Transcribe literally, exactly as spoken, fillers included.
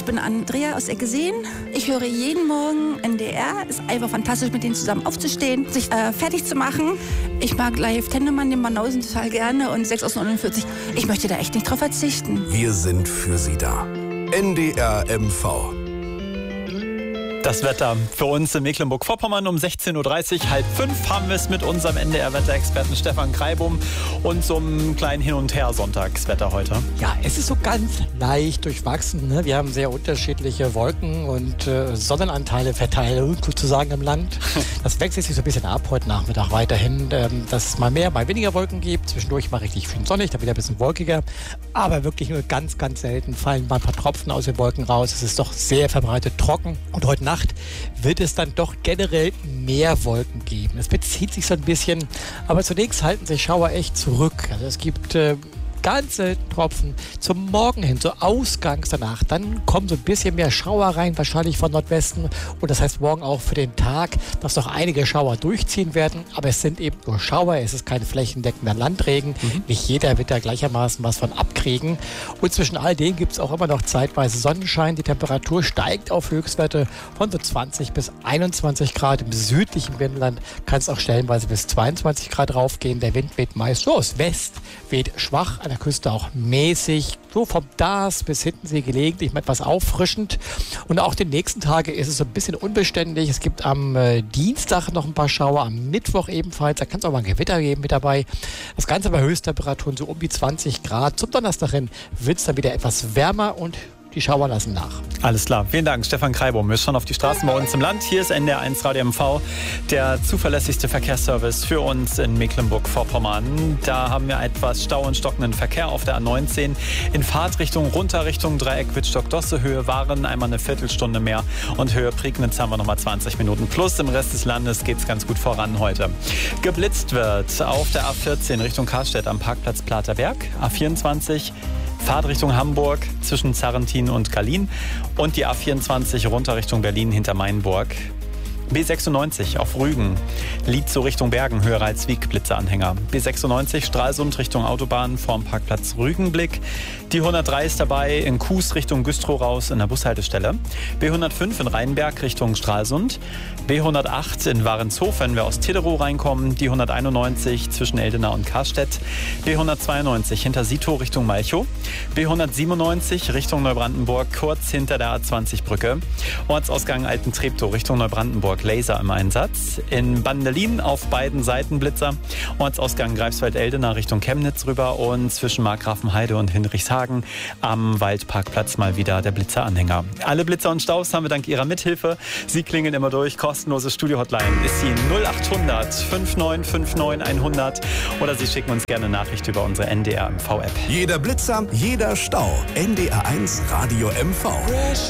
bin Andrea aus Eckeseen. Ich höre jeden Morgen N D R. Ist einfach fantastisch, mit denen zusammen aufzustehen, sich äh, fertig zu machen. Ich mag live Tennemann, den Banausen total gerne und sechs aus neunundvierzig. Ich möchte da echt nicht drauf verzichten. Wir sind für Sie da. N D R M V. Das Wetter für uns in Mecklenburg-Vorpommern um sechzehn Uhr dreißig, halb fünf haben wir es mit unserem N D R-Wetterexperten Stefan Kreibum und so einem kleinen Hin- und Her-Sonntagswetter heute. Ja, es ist so ganz leicht durchwachsen. Ne? Wir haben sehr unterschiedliche Wolken- und äh, Sonnenanteile verteilt, sozusagen im Land. Das wechselt sich so ein bisschen ab heute Nachmittag weiterhin, ähm, dass es mal mehr, mal weniger Wolken gibt. Zwischendurch mal richtig schön sonnig, dann wieder ein bisschen wolkiger. Aber wirklich nur ganz, ganz selten fallen mal ein paar Tropfen aus den Wolken raus. Es ist doch sehr verbreitet trocken. Und heute Nacht wird es dann doch generell mehr Wolken geben. Es bezieht sich so ein bisschen, aber zunächst halten sich Schauer echt zurück. Also es gibt äh, ganz selten Tropfen zum Morgen hin, so ausgangs danach. Dann kommen so ein bisschen mehr Schauer rein, wahrscheinlich von Nordwesten. Und das heißt morgen auch für den Tag, dass noch einige Schauer durchziehen werden. Aber es sind eben nur Schauer, es ist kein flächendeckender Landregen. Mhm. Nicht jeder wird da gleichermaßen was von abkriegen. Und zwischen all dem gibt es auch immer noch zeitweise Sonnenschein. Die Temperatur steigt auf Höchstwerte von so zwanzig bis einundzwanzig Grad. Im südlichen Binnenland kann es auch stellenweise bis zweiundzwanzig Grad raufgehen. Der Wind weht meist so aus West, weht schwach, an der Küste auch mäßig, so vom Dars bis Hiddensee gelegentlich mal etwas auffrischend. Und auch die nächsten Tage ist es so ein bisschen unbeständig. Es gibt am äh, Dienstag noch ein paar Schauer, am Mittwoch ebenfalls. Da kann es auch mal ein Gewitter geben mit dabei. Das Ganze bei Höchsttemperaturen so um die zwanzig Grad. Zum Donnerstag hin wird es dann wieder etwas wärmer und die Schauer lassen nach. Alles klar. Vielen Dank, Stefan Kreibum. Wir schauen auf die Straßen bei uns im Land. Hier ist N D R eins Radio M V, der zuverlässigste Verkehrsservice für uns in Mecklenburg-Vorpommern. Da haben wir etwas Stau und stockenden Verkehr auf der A neunzehn. In Fahrtrichtung runter Richtung Dreieck Wittstock-Dosse. Höhe Waren einmal eine Viertelstunde mehr und Höhe Prignitz haben wir nochmal zwanzig Minuten. Plus im Rest des Landes geht es ganz gut voran heute. Geblitzt wird auf der A vierzehn Richtung Karstedt am Parkplatz Platerberg. A vierundzwanzig Fahrt Richtung Hamburg zwischen Zarrentin und Gallien und die A vierundzwanzig runter Richtung Berlin hinter Mainburg. B sechsundneunzig auf Rügen, liegt so Richtung Bergen, höher als Wieg, Blitzeanhänger. B sechsundneunzig Stralsund Richtung Autobahn vorm Parkplatz Rügenblick. Die hundertdrei ist dabei in Kues Richtung Güstrow raus in der Bushaltestelle. B hundertfünf in Rheinberg Richtung Stralsund. B hundertacht in Warenshofen, wer aus Tillerow reinkommen. Die hunderteinundneunzig zwischen Eldena und Karstedt. B hundertzweiundneunzig hinter Sito Richtung Malchow. B hundertsiebenundneunzig Richtung Neubrandenburg, kurz hinter der A zwanzig Brücke. Ortsausgang Alten-Treptow Richtung Neubrandenburg. Laser im Einsatz. In Bandelin auf beiden Seiten Blitzer. Ortsausgang Greifswald-Eldena Richtung Chemnitz rüber und zwischen Markgrafenheide und Hinrichshagen am Waldparkplatz mal wieder der Blitzeranhänger. Alle Blitzer und Staus haben wir dank Ihrer Mithilfe. Sie klingeln immer durch. Kostenlose Studio-Hotline ist die null acht hundert fünfundneunzig neunundfünfzig hundert oder Sie schicken uns gerne eine Nachricht über unsere N D R M V-App. Jeder Blitzer, jeder Stau. N D R eins Radio M V.